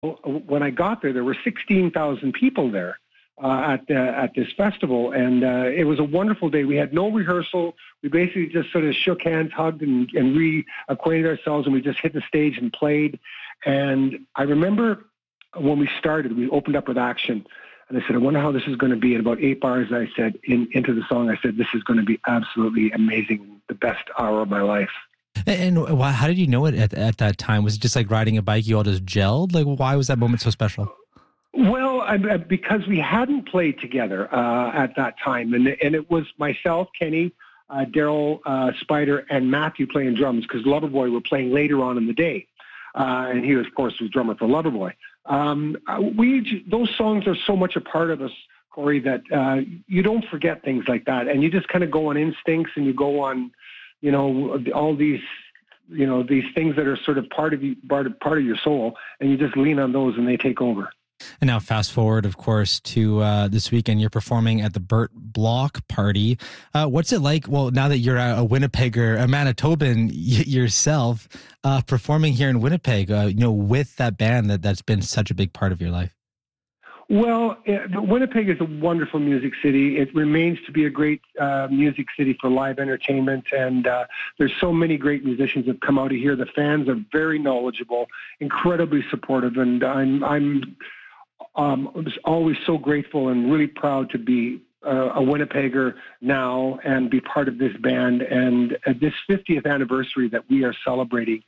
when I got there were 16,000 people there at this festival, and it was a wonderful day. We had no rehearsal. We basically just sort of shook hands, hugged, and reacquainted ourselves, and we just hit the stage and played. And I remember when we started, we opened up with Action, and I said, I wonder how this is going to be. In about 8 bars, I said, into the song, I said, this is going to be absolutely amazing, the best hour of my life. And how did you know it at that time? Was it just like riding a bike, you all just gelled? Like, why was that moment so special? Well, because we hadn't played together at that time, and it was myself, Kenny, Daryl Spider, and Matthew playing drums, because Loverboy were playing later on in the day, and he, of course, was drummer for Loverboy. Those songs are so much a part of us, Corey, that you don't forget things like that, and you just kind of go on instincts, and you go on, all these, these things that are sort of part of you, part of your soul, and you just lean on those, and they take over. And now fast forward, of course, to this weekend. You're performing at the Burt Block Party. What's it like? Well, now that you're a Winnipegger, a Manitoban yourself, performing here in Winnipeg, with that band that's been such a big part of your life. Well, Winnipeg is a wonderful music city. It remains to be a great music city for live entertainment, and there's so many great musicians that come out of here. The fans are very knowledgeable, incredibly supportive, and I'm always so grateful and really proud to be a Winnipegger now and be part of this band. And this 50th anniversary that we are celebrating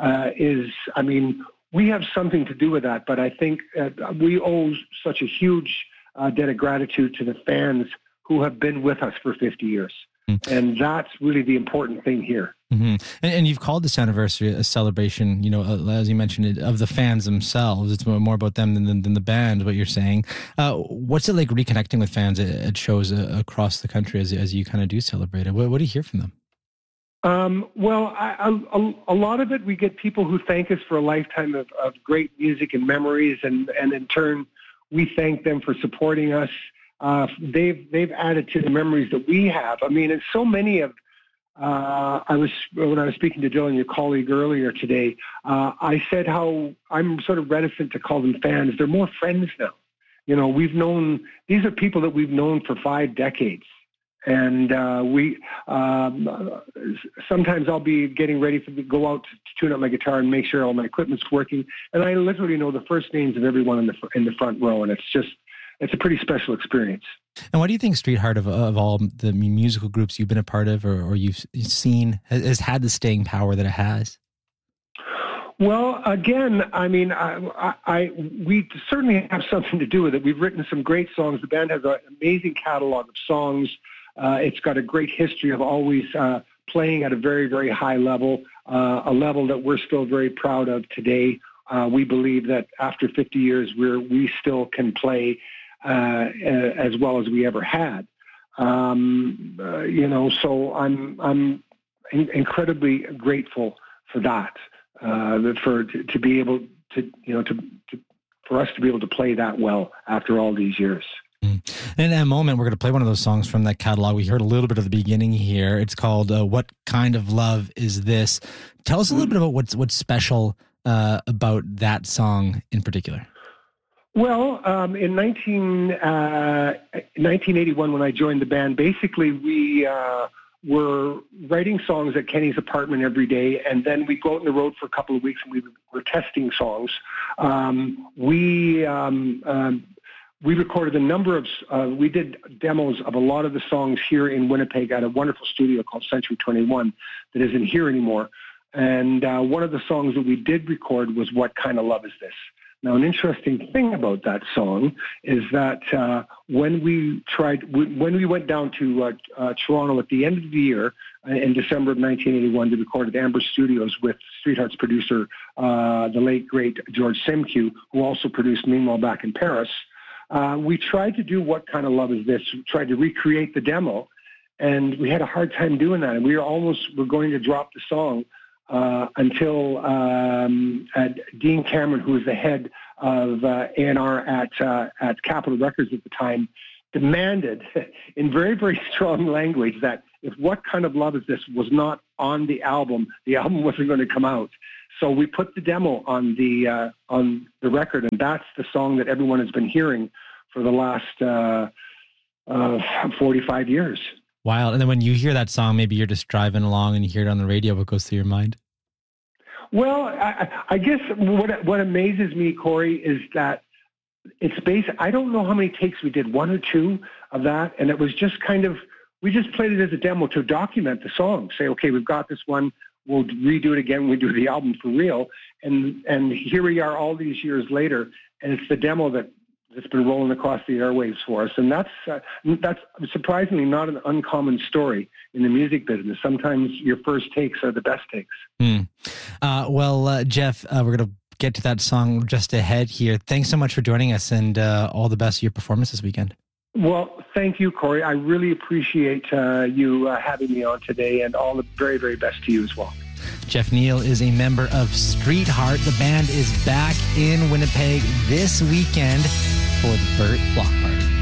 we have something to do with that, but I think we owe such a huge debt of gratitude to the fans who have been with us for 50 years. Mm-hmm. And that's really the important thing here. Mm-hmm. And you've called this anniversary a celebration, as you mentioned, of the fans themselves. It's more about them than the band, what you're saying. What's it like reconnecting with fans at shows across the country as you kind of do celebrate it? What do you hear from them? Well, a lot of it, we get people who thank us for a lifetime of great music and memories, and in turn, we thank them for supporting us. They've added to the memories that we have. I mean, and so many of, when I was speaking to Dylan, your colleague earlier today, I said how I'm sort of reticent to call them fans. They're more friends now. These are people that we've known for 5 decades. And sometimes I'll be getting ready to go out to tune up my guitar and make sure all my equipment's working. And I literally know the first names of everyone in the front row. And it's a pretty special experience. And why do you think Streetheart of all the musical groups you've been a part of or you've seen has had the staying power that it has? Well, again, I mean, we certainly have something to do with it. We've written some great songs. The band has an amazing catalog of songs. It's got a great history of always playing at a very, very high level, a level that we're still very proud of today. We believe that after 50 years, we still can play as well as we ever had. So I'm incredibly grateful for that, to be able to, for us to be able to play that well after all these years. And in a moment, we're going to play one of those songs from that catalog. We heard a little bit of the beginning here. It's called What Kind of Love Is This? Tell us a little bit about what's special about that song in particular. Well, in 1981, when I joined the band, basically we were writing songs at Kenny's apartment every day, and then we'd go out on the road for a couple of weeks and we were testing songs. We recorded a number of, we did demos of a lot of the songs here in Winnipeg at a wonderful studio called Century 21 that isn't here anymore. And one of the songs that we did record was What Kind of Love Is This? Now, an interesting thing about that song is that when we went down to Toronto at the end of the year, in December of 1981, to record at Amber Studios with Streetheart's producer, the late, great George Simcoe, who also produced Meanwhile Back in Paris, we tried to do What Kind of Love Is This? We tried to recreate the demo, and we had a hard time doing that. And we were going to drop the song until Dean Cameron, who was the head of A&R at Capitol Records at the time, demanded in very, very strong language that if What Kind of Love Is This was not on the album wasn't going to come out. So we put the demo on the record, and that's the song that everyone has been hearing for the last 45 years. Wild. And then when you hear that song, maybe you're just driving along and you hear it on the radio. What goes through your mind? Well, I guess what amazes me, Corey, is that it's I don't know how many takes we did, 1 or 2 of that. And it was just we just played it as a demo to document the song. Say, okay, we've got this one. We'll redo it again. We do the album for real. And here we are all these years later. And it's the demo that's been rolling across the airwaves for us. And that's surprisingly not an uncommon story in the music business. Sometimes your first takes are the best takes. Well, Jeff, we're going to get to that song just ahead here. Thanks so much for joining us, and all the best of your performance this weekend. Well, thank you, Corey. I really appreciate you having me on today, and all the very, very best to you as well. Jeff Neal is a member of Streetheart. The band is back in Winnipeg this weekend for the Burt Block Party.